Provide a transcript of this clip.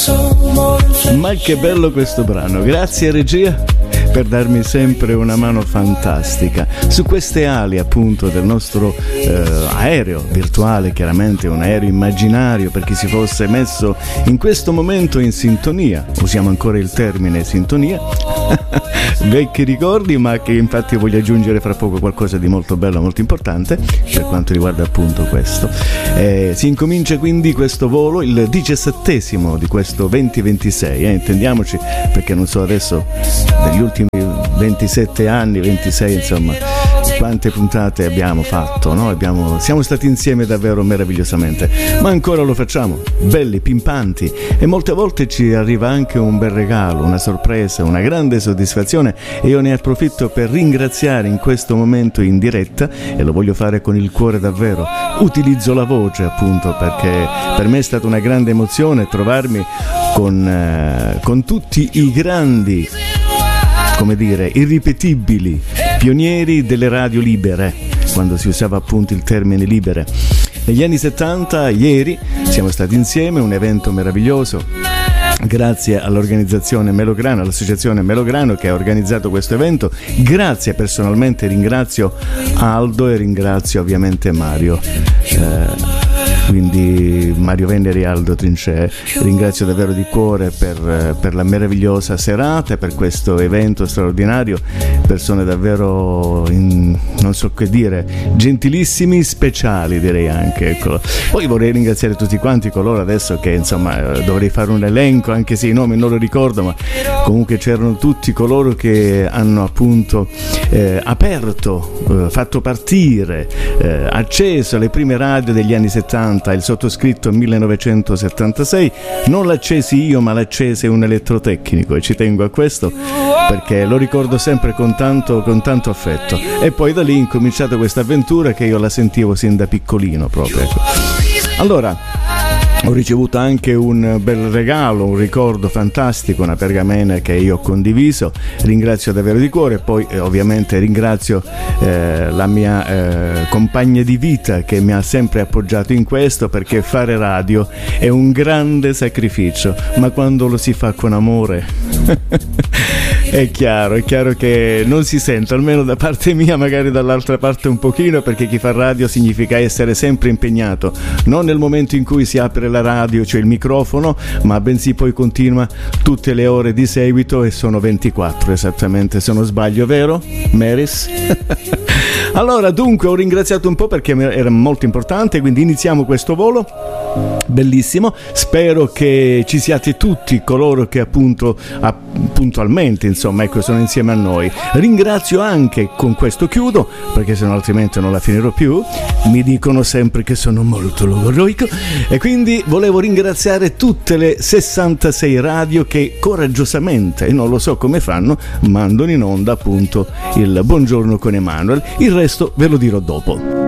Ma che bello questo brano, grazie regia per darmi sempre una mano fantastica su queste ali appunto del nostro aereo virtuale, chiaramente un aereo immaginario per chi si fosse messo in questo momento in sintonia, usiamo ancora il termine sintonia, vecchi ricordi, ma che infatti voglio aggiungere fra poco qualcosa di molto bello, molto importante per quanto riguarda appunto questo. Si incomincia quindi questo volo, il 17° di questo 2026, intendiamoci, perché non so adesso degli ultimi 27 anni, 26 insomma, quante puntate abbiamo fatto, no? Siamo stati insieme davvero meravigliosamente, ma ancora lo facciamo, belli, pimpanti, e molte volte ci arriva anche un bel regalo, una sorpresa, una grande soddisfazione, e io ne approfitto per ringraziare in questo momento in diretta, e lo voglio fare con il cuore davvero, utilizzo la voce appunto perché per me è stata una grande emozione trovarmi con tutti i grandi, come dire, irripetibili pionieri delle radio libere, quando si usava appunto il termine libere. Negli anni 70, ieri, siamo stati insieme, un evento meraviglioso, grazie all'organizzazione Melograno, all'associazione Melograno che ha organizzato questo evento. Grazie, personalmente ringrazio Aldo e ringrazio ovviamente Mario. Quindi Mario Veneri e Aldo Trincee, ringrazio davvero di cuore per la meravigliosa serata, per questo evento straordinario, persone davvero non so che dire, gentilissimi, speciali direi anche, ecco. Poi vorrei ringraziare tutti quanti coloro adesso che insomma dovrei fare un elenco, anche se i nomi non lo ricordo, ma comunque c'erano tutti coloro che hanno appunto aperto, fatto partire, acceso le prime radio degli anni 70, il sottoscritto 1976, non l'accesi io ma l'accese un elettrotecnico, e ci tengo a questo perché lo ricordo sempre con tanto affetto, e poi da lì è incominciata questa avventura che io la sentivo sin da piccolino proprio, ecco. Allora ho ricevuto anche un bel regalo, un ricordo fantastico, una pergamena che io ho condiviso, ringrazio davvero di cuore. Poi ovviamente ringrazio la mia compagna di vita che mi ha sempre appoggiato in questo, perché fare radio è un grande sacrificio, ma quando lo si fa con amore è chiaro che non si sente, almeno da parte mia, magari dall'altra parte un pochino, perché chi fa radio significa essere sempre impegnato, non nel momento in cui si apre la radio, cioè il microfono, ma bensì poi continua tutte le ore di seguito, e sono 24 esattamente, se non sbaglio, vero Maris? Allora, dunque, ho ringraziato un po' perché era molto importante, quindi iniziamo questo volo bellissimo. Spero che ci siate tutti coloro che appunto puntualmente, insomma, ecco, sono insieme a noi. Ringrazio anche, con questo chiudo, perché sennò altrimenti non la finirò più, mi dicono sempre che sono molto logorroico, e quindi volevo ringraziare tutte le 66 radio che coraggiosamente, e non lo so come fanno, mandano in onda appunto il Buongiorno con Emanuele. Il resto ve lo dirò dopo.